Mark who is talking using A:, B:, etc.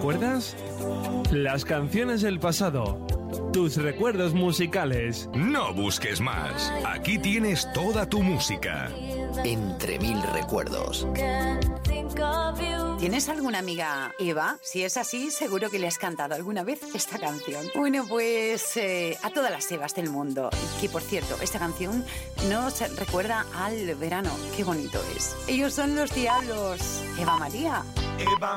A: recuerdas? Las canciones del pasado. Tus recuerdos musicales.
B: No busques más. Aquí tienes toda tu música.
C: Entre mil recuerdos.
D: ¿Tienes alguna amiga Eva? Si es así, seguro que le has cantado alguna vez esta canción. Bueno, pues a todas las Evas del mundo. Que por cierto, esta canción nos recuerda al verano. Qué bonito es. Ellos son Los Diablos. Eva María.
B: Eva